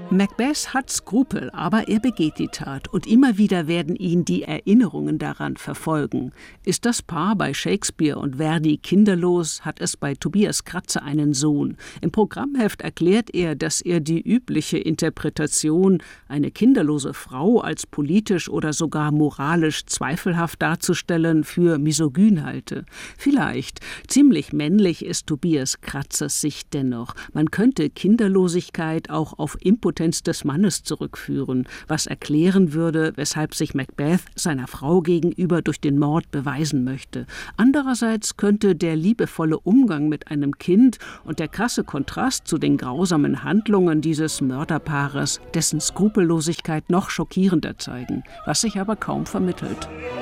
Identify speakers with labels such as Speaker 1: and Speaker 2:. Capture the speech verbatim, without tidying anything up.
Speaker 1: Macbeth hat Skrupel, aber er begeht die Tat und immer wieder werden ihn die Erinnerungen daran verfolgen. Ist das Paar bei Shakespeare und Verdi kinderlos, hat es bei Tobias Kratzer einen Sohn. Im Programmheft erklärt er, dass er die übliche Interpretation, eine kinderlose Frau als politisch oder sogar moralisch zweifelhaft darzustellen, für misogyn halte. Vielleicht, ziemlich männlich ist Tobias Kratzers Sicht dennoch. Man könnte Kinderlosigkeit auch auf Impotenz des Mannes zurückführen, was erklären würde, weshalb sich Macbeth seiner Frau gegenüber durch den Mord beweisen möchte. Andererseits könnte der liebevolle Umgang mit einem Kind und der krasse Kontrast zu den grausamen Handlungen dieses Mörderpaares dessen Skrupellosigkeit noch schockierender zeigen, was sich aber kaum vermittelt.